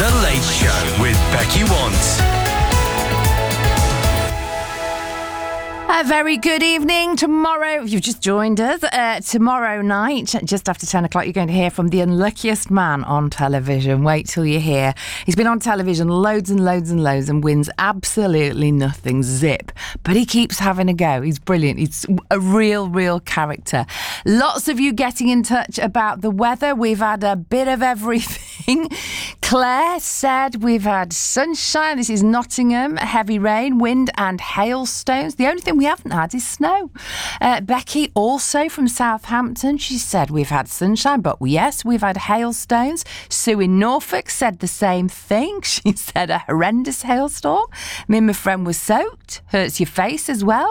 The Late Show with Becky Want. A very good evening. Tomorrow, if you've just joined us, tomorrow night, just after 10 o'clock, you're going to hear from the unluckiest man on television. Wait till you hear. He's been on television loads and loads and loads and wins absolutely nothing, zip. But he keeps having a go. He's brilliant. He's a real character. Lots of you getting in touch about the weather. We've had a bit of everything. Claire said we've had sunshine. This is Nottingham. Heavy rain, wind and hailstones. The only thing we haven't had is snow. Becky, also from Southampton, she said we've had sunshine, but yes, we've had hailstones. Sue in Norfolk said the same thing. She said a horrendous hailstorm. Me and my friend was soaked. Hurts your face as well.